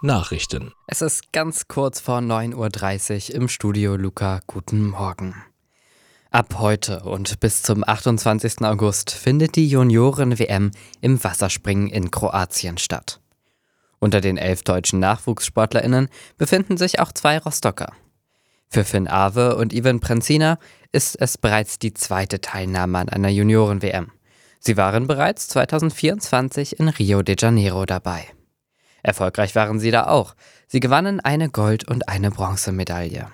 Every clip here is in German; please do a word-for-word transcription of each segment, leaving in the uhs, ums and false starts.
Nachrichten. Es ist ganz kurz vor neun Uhr dreißig im Studio Luca. Guten Morgen. Ab heute und bis zum achtundzwanzigsten August findet die Junioren-W M im Wasserspringen in Kroatien statt. Unter den elf deutschen NachwuchssportlerInnen befinden sich auch zwei Rostocker. Für Finn Awe und Ivan Prenzina ist es bereits die zweite Teilnahme an einer Junioren-W M. Sie waren bereits zweitausendvierundzwanzig in Rio de Janeiro dabei. Erfolgreich waren sie da auch. Sie gewannen eine Gold- und eine Bronzemedaille.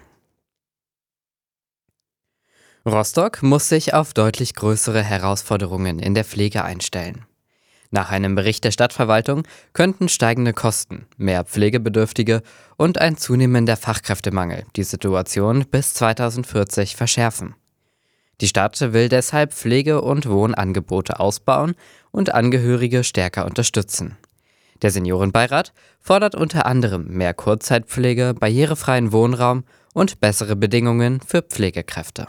Rostock muss sich auf deutlich größere Herausforderungen in der Pflege einstellen. Nach einem Bericht der Stadtverwaltung könnten steigende Kosten, mehr Pflegebedürftige und ein zunehmender Fachkräftemangel die Situation bis zweitausendvierzig verschärfen. Die Stadt will deshalb Pflege- und Wohnangebote ausbauen und Angehörige stärker unterstützen. Der Seniorenbeirat fordert unter anderem mehr Kurzzeitpflege, barrierefreien Wohnraum und bessere Bedingungen für Pflegekräfte.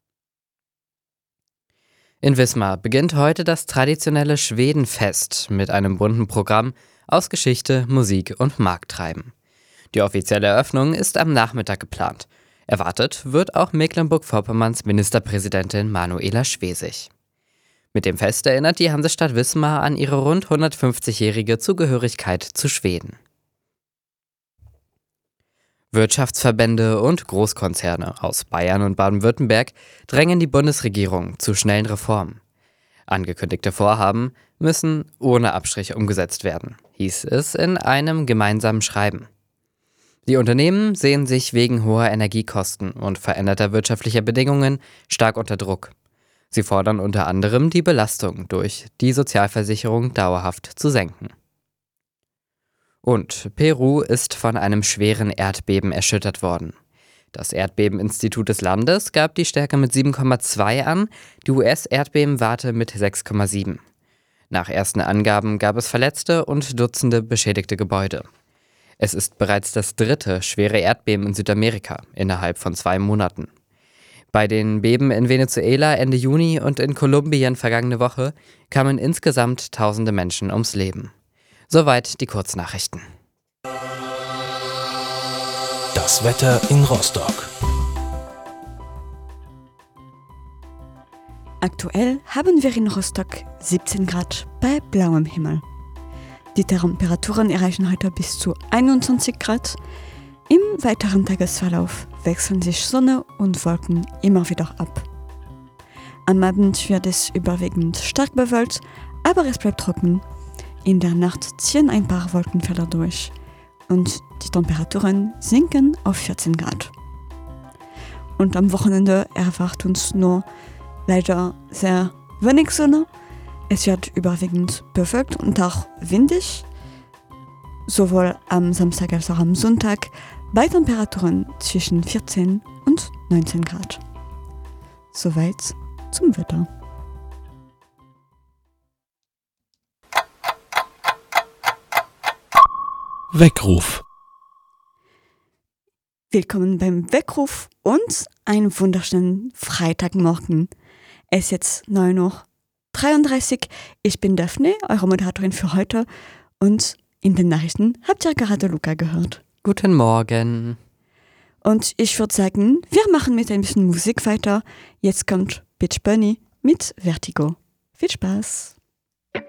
In Wismar beginnt heute das traditionelle Schwedenfest mit einem bunten Programm aus Geschichte, Musik und Markttreiben. Die offizielle Eröffnung ist am Nachmittag geplant. Erwartet wird auch Mecklenburg-Vorpommerns Ministerpräsidentin Manuela Schwesig. Mit dem Fest erinnert die Hansestadt Wismar an ihre rund hundertfünfzigjährige Zugehörigkeit zu Schweden. Wirtschaftsverbände und Großkonzerne aus Bayern und Baden-Württemberg drängen die Bundesregierung zu schnellen Reformen. Angekündigte Vorhaben müssen ohne Abstriche umgesetzt werden, hieß es in einem gemeinsamen Schreiben. Die Unternehmen sehen sich wegen hoher Energiekosten und veränderter wirtschaftlicher Bedingungen stark unter Druck. Sie fordern unter anderem, die Belastung durch die Sozialversicherung dauerhaft zu senken. Und Peru ist von einem schweren Erdbeben erschüttert worden. Das Erdbebeninstitut des Landes gab die Stärke mit sieben Komma zwei an, die U S-Erdbebenwarte mit sechs Komma sieben. Nach ersten Angaben gab es Verletzte und Dutzende beschädigte Gebäude. Es ist bereits das dritte schwere Erdbeben in Südamerika innerhalb von zwei Monaten. Bei den Beben in Venezuela Ende Juni und in Kolumbien vergangene Woche kamen insgesamt tausende Menschen ums Leben. Soweit die Kurznachrichten. Das Wetter in Rostock. Aktuell haben wir in Rostock siebzehn Grad bei blauem Himmel. Die Temperaturen erreichen heute bis zu einundzwanzig Grad. Im weiteren Tagesverlauf wechseln sich Sonne und Wolken immer wieder ab. Am Abend wird es überwiegend stark bewölkt, aber es bleibt trocken. In der Nacht ziehen ein paar Wolkenfelder durch und die Temperaturen sinken auf vierzehn Grad. Und am Wochenende erwartet uns nur leider sehr wenig Sonne. Es wird überwiegend bewölkt und auch windig, sowohl am Samstag als auch am Sonntag, bei Temperaturen zwischen vierzehn und neunzehn Grad. Soweit zum Wetter. Weckruf. Willkommen beim Weckruf und einen wunderschönen Freitagmorgen. Es ist jetzt neun Uhr dreiunddreißig. Ich bin Daphne, eure Moderatorin für heute, und in den Nachrichten habt ihr gerade Luca gehört. Guten Morgen. Und ich würde sagen, wir machen mit ein bisschen Musik weiter. Jetzt kommt Beach Bunny mit Vertigo. Viel Spaß!